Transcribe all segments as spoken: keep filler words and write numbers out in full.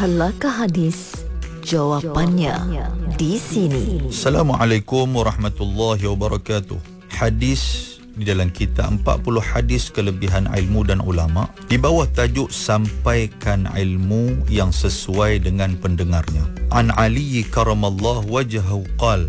Halakah hadis? Jawapannya di sini. Assalamualaikum warahmatullahi wabarakatuh. Hadis di dalam kitab empat puluh hadis kelebihan ilmu dan ulama, di bawah tajuk sampaikan ilmu yang sesuai dengan pendengarnya. An Ali karamallahu wajhahu qal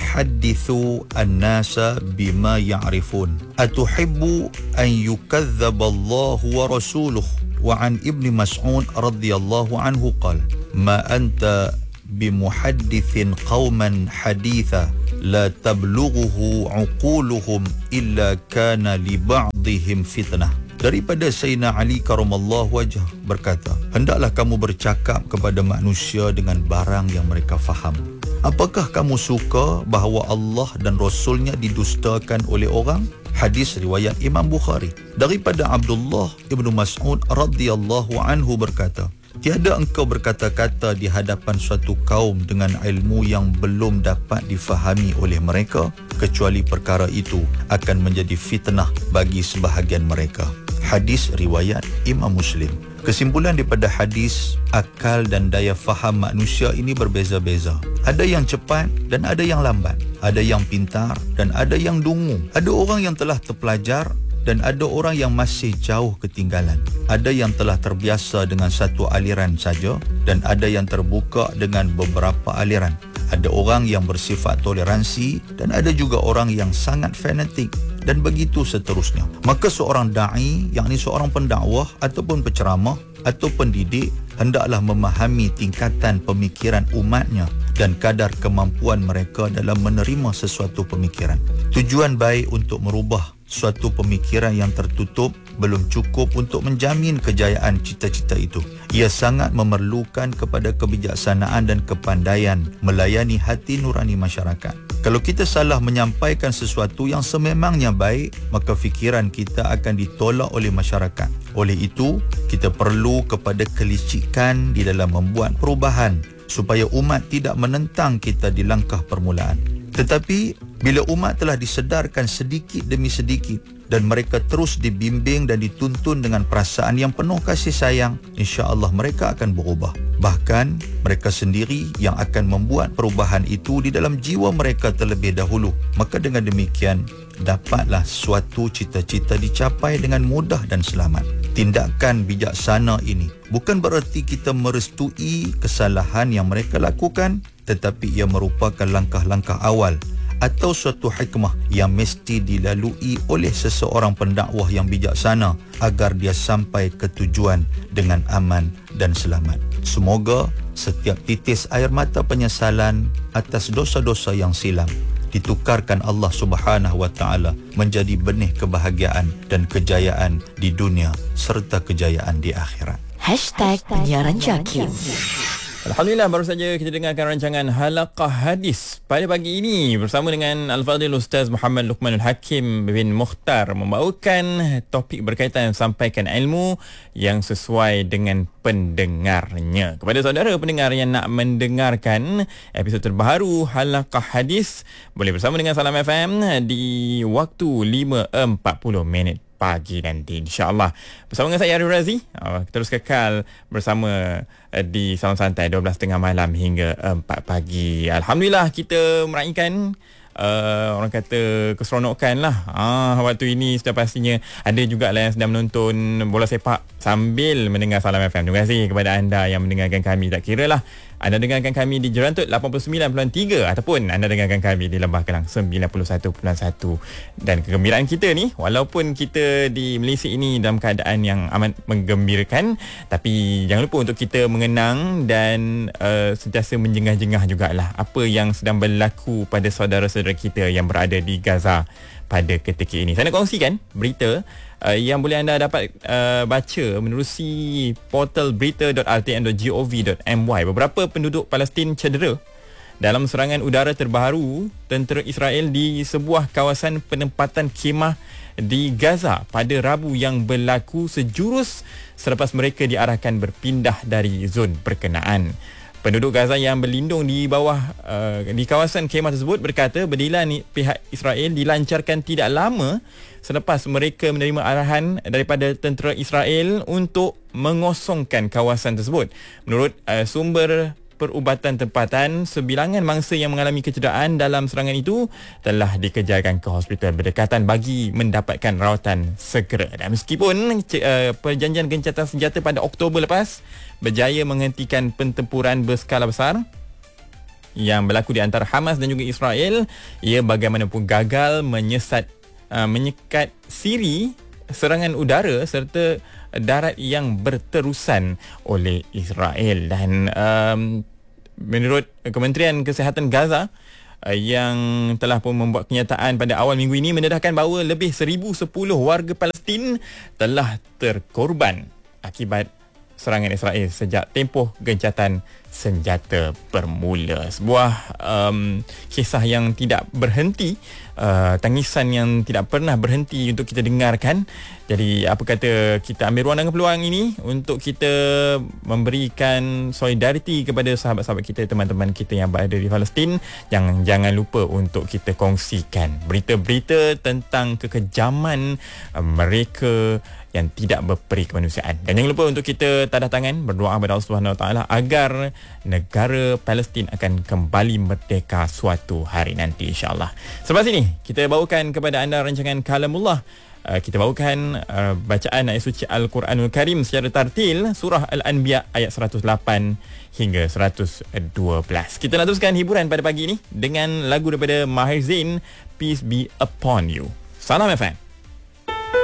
hadithu an-nasa bima ya'rifun atuhibbu an yukadzdzaba Allah wa rasuluhu. Wa an Ibni Mas'ud radhiyallahu anhu qal ma anta bimuhaddithin qauman haditha la tablughuhu uquluhum illa kana li ba'dihim fitnah. Daripada Sayyidina Ali karamallahu wajh berkata, hendaklah kamu bercakap kepada manusia dengan barang yang mereka faham. Apakah kamu suka bahawa Allah dan Rasulnya didustakan oleh orang? Hadis riwayat Imam Bukhari. Daripada Abdullah Ibnu Mas'ud radhiyallahu anhu berkata, tiada engkau berkata-kata di hadapan suatu kaum dengan ilmu yang belum dapat difahami oleh mereka, kecuali perkara itu akan menjadi fitnah bagi sebahagian mereka. Hadis riwayat Imam Muslim. Kesimpulan daripada hadis, akal dan daya faham manusia ini berbeza-beza. Ada yang cepat dan ada yang lambat. Ada yang pintar dan ada yang dungu. Ada orang yang telah terpelajar dan ada orang yang masih jauh ketinggalan. Ada yang telah terbiasa dengan satu aliran saja dan ada yang terbuka dengan beberapa aliran. Ada orang yang bersifat toleransi dan ada juga orang yang sangat fanatik, dan begitu seterusnya. Maka seorang da'i, yakni seorang pendakwah ataupun penceramah atau pendidik, hendaklah memahami tingkatan pemikiran umatnya dan kadar kemampuan mereka dalam menerima sesuatu pemikiran. Tujuan baik untuk merubah suatu pemikiran yang tertutup belum cukup untuk menjamin kejayaan cita-cita itu. Ia sangat memerlukan kepada kebijaksanaan dan kepandaian melayani hati nurani masyarakat. Kalau kita salah menyampaikan sesuatu yang sememangnya baik, maka fikiran kita akan ditolak oleh masyarakat. Oleh itu, kita perlu kepada kelicikan di dalam membuat perubahan supaya umat tidak menentang kita di langkah permulaan. Tetapi bila umat telah disedarkan sedikit demi sedikit dan mereka terus dibimbing dan dituntun dengan perasaan yang penuh kasih sayang, insya-Allah mereka akan berubah. Bahkan mereka sendiri yang akan membuat perubahan itu di dalam jiwa mereka terlebih dahulu. Maka dengan demikian dapatlah suatu cita-cita dicapai dengan mudah dan selamat. Tindakan bijaksana ini bukan bererti kita merestui kesalahan yang mereka lakukan, tetapi ia merupakan langkah-langkah awal atau suatu hikmah yang mesti dilalui oleh seseorang pendakwah yang bijaksana agar dia sampai ke tujuan dengan aman dan selamat. Semoga setiap titis air mata penyesalan atas dosa-dosa yang silam ditukarkan Allah Subhanahu wa taala menjadi benih kebahagiaan dan kejayaan di dunia serta kejayaan di akhirat. Hashtag Penyiaran Jakim. Alhamdulillah, baru saja kita dengarkan rancangan Halaqah Hadis pada pagi ini bersama dengan Al-Fadhil Ustaz Muhammad Luqmanul Hakim bin Mukhtar, membawakan topik berkaitan sampaikan ilmu yang sesuai dengan pendengarnya. Kepada saudara pendengar yang nak mendengarkan episod terbaru Halaqah Hadis, boleh bersama dengan Salam F M di waktu lima empat puluh minit pagi nanti, insya-Allah. Bersama dengan saya Arif Razi, uh, terus kekal bersama uh, di Salam Santai dua belas tiga puluh malam hingga empat pagi. Alhamdulillah kita meraihkan Uh, orang kata keseronokan lah. Ah, waktu ini sudah pastinya ada juga lah yang sedang menonton bola sepak sambil mendengar Salam F M. Terima kasih kepada anda yang mendengarkan kami. Tak kira lah anda dengarkan kami di Jerantut lapan puluh sembilan perpuluhan tiga ataupun anda dengarkan kami di Lembah Kelang sembilan puluh satu perpuluhan satu. Dan kegembiraan kita ni, walaupun kita di Malaysia ini dalam keadaan yang amat menggembirakan, tapi jangan lupa untuk kita mengenang dan uh, sentiasa menjengah-jengah jugalah apa yang sedang berlaku pada saudara-saudara kita yang berada di Gaza pada ketika ini. Saya nak kongsikan berita uh, yang boleh anda dapat uh, baca menerusi portal berita dot r t n dot gov dot m y. Beberapa penduduk Palestin cedera dalam serangan udara terbaru tentera Israel di sebuah kawasan penempatan khemah di Gaza pada Rabu yang berlaku sejurus selepas mereka diarahkan berpindah dari zon berkenaan. Penduduk Gaza yang berlindung di bawah uh, di kawasan kemah tersebut berkata berdilan pihak Israel dilancarkan tidak lama selepas mereka menerima arahan daripada tentera Israel untuk mengosongkan kawasan tersebut. Menurut uh, sumber perubatan tempatan, sebilangan mangsa yang mengalami kecederaan dalam serangan itu telah dikejarkan ke hospital berdekatan bagi mendapatkan rawatan segera. Dan meskipun uh, perjanjian gencatan senjata pada Oktober lepas berjaya menghentikan pertempuran berskala besar yang berlaku di antara Hamas dan juga Israel, ia bagaimanapun gagal menyesat uh, menyekat siri serangan udara serta darat yang berterusan oleh Israel. Dan um, menurut Kementerian Kesihatan Gaza uh, yang telah pun membuat kenyataan pada awal minggu ini mendedahkan bahawa lebih seribu sepuluh warga Palestin telah terkorban akibat serangan Israel sejak tempoh gencatan senjata bermula. Sebuah um, kisah yang tidak berhenti, uh, tangisan yang tidak pernah berhenti untuk kita dengarkan. Jadi apa kata kita ambil ruang dan peluang ini untuk kita memberikan solidariti kepada sahabat-sahabat kita, teman-teman kita yang berada di Palestin. Jangan jangan lupa untuk kita kongsikan berita-berita tentang kekejaman uh, mereka yang tidak berperi kemanusiaan. Dan jangan lupa untuk kita tadah tangan berdoa kepada Allah Subhanahu Wa Taala agar negara Palestin akan kembali merdeka suatu hari nanti, insya-Allah. Selepas ini kita bawakan kepada anda rancangan Kalamullah. Uh, kita bawakan uh, bacaan ayat suci Al-Quranul Karim secara tartil, surah Al-Anbiya ayat seratus lapan hingga seratus dua belas. Kita nak teruskan hiburan pada pagi ini dengan lagu daripada Maher Zain, Peace Be Upon You. Salam F M.